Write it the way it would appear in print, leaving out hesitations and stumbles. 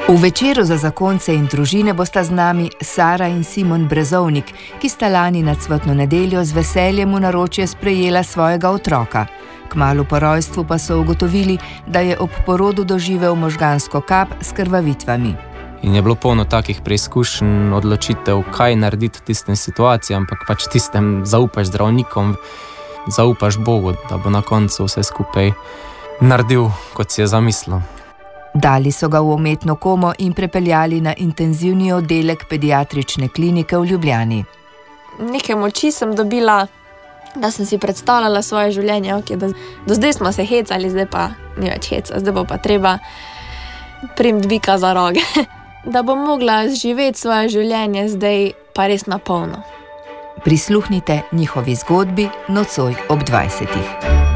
V večeru za zakonce in družine bosta z nami Sara in Simon Brezovnik, ki sta lani na cvetno nedeljo z veseljem v naročje sprejela svojega otroka. Kmalu po rojstvu pa so ugotovili, da je ob porodu doživel možgansko kap s krvavitvami. In je bilo polno takih preizkušenj, odločitev, kaj narediti v tistem situaciji, ampak pač tistem zaupaš zdravnikom, zaupaš Bogu, da bo na koncu vse skupaj naredil, kot si je zamislil. Dali so ga v umetno komo in prepeljali na intenzivni oddelek pediatrične klinike v Ljubljani. Neke moči sem dobila, da sem si predstavljala svoje življenje, do zdaj smo se hecali, zdaj pa ni več heca, zdaj bo pa treba primt bika za roge. Da bom mogla živeti svoje življenje zdaj pa res na polno. Prisluhnite njihovi zgodbi nocoj ob 20.